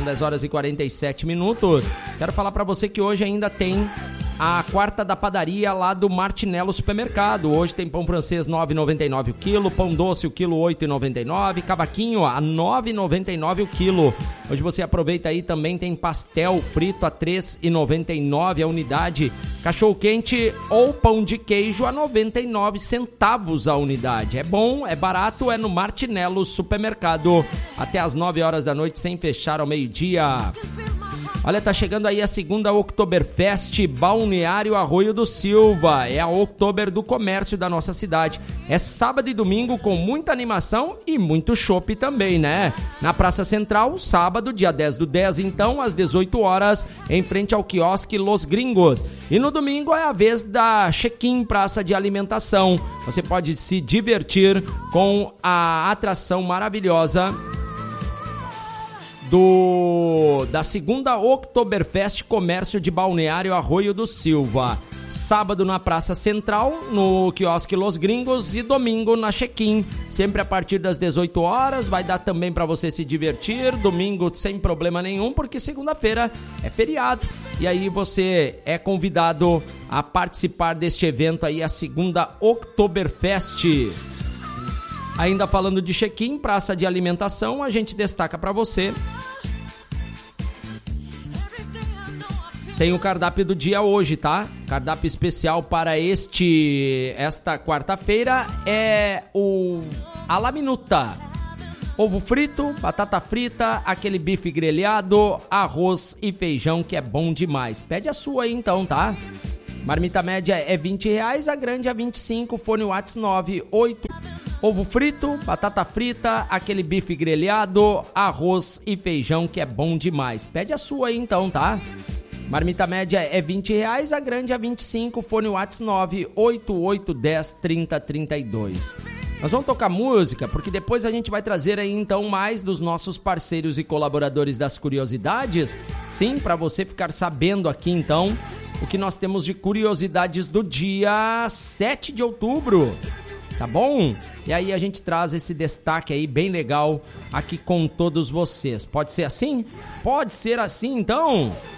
10 horas e 47 minutos. Quero falar para você que hoje ainda tem a quarta da padaria lá do Martinello Supermercado. Hoje tem pão francês R$ 9,99 o quilo, pão doce o quilo R$ 8,99, cavaquinho a R$ 9,99 o quilo. Hoje você aproveita aí, também tem pastel frito a R$ 3,99 a unidade, cachorro quente ou pão de queijo a 99 centavos a unidade. É bom, é barato, é no Martinello Supermercado, até às 9 horas da noite, sem fechar ao meio-dia. Olha, tá chegando aí a segunda Oktoberfest Balneário Arroio do Silva. É a Oktober do comércio da nossa cidade. É sábado e domingo com muita animação e muito chopp também, né? Na Praça Central, sábado, dia 10/10, então, às 18 horas, em frente ao quiosque Los Gringos. E no domingo é a vez da Check-in Praça de Alimentação. Você pode se divertir com a atração maravilhosa da segunda Oktoberfest Comércio de Balneário Arroio do Silva. Sábado na Praça Central, no quiosque Los Gringos, e domingo na Check-in, sempre a partir das 18 horas. Vai dar também para você se divertir, domingo sem problema nenhum, porque segunda-feira é feriado. E aí você é convidado a participar deste evento aí, a segunda Oktoberfest. Ainda falando de Check-in, praça de alimentação, a gente destaca para você. Tem o cardápio do dia hoje, tá? Cardápio especial para esta quarta-feira é a la minuta. Ovo frito, batata frita, aquele bife grelhado, arroz e feijão, que é bom demais. Pede a sua aí então, tá? Marmita média é R$20, a grande é R$25, fone WhatsApp 98. Ovo frito, batata frita, aquele bife grelhado, arroz e feijão, que é bom demais. Pede a sua aí então, tá? Marmita média é R$20, a grande é R$25, fone WhatsApp 988103032. Nós vamos tocar música, porque depois a gente vai trazer aí então mais dos nossos parceiros e colaboradores das curiosidades. Sim, para você ficar sabendo aqui então o que nós temos de curiosidades do dia 7 de outubro. Tá bom? E aí a gente traz esse destaque aí bem legal aqui com todos vocês. Pode ser assim? Pode ser assim então?